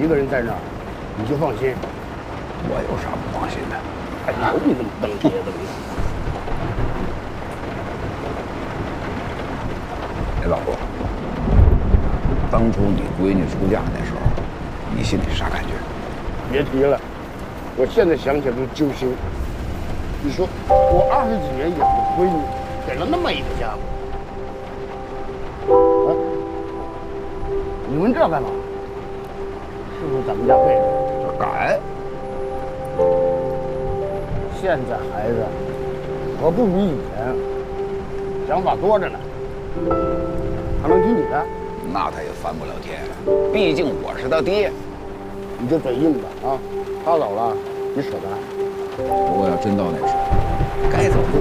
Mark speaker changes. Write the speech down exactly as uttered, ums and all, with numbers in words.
Speaker 1: 一个人在那儿，你就放心。
Speaker 2: 我有啥不放心的？
Speaker 1: 哎，有你这么当爹的吗？
Speaker 2: 哎，老婆，当初你闺女出嫁那时候，你心里啥感觉？
Speaker 1: 别提了，我现在想起来都揪心。你说我二十几年养的闺女，给了那么一个家伙，啊？你问这干嘛？是不是咱们家背着？
Speaker 2: 改。
Speaker 1: 现在孩子可不比以前，想法多着呢。他能听你的？
Speaker 2: 那他也翻不了天，毕竟我是他爹。
Speaker 1: 你就嘴硬吧啊！他走了，你舍得？
Speaker 2: 不过要真到那时候，该走就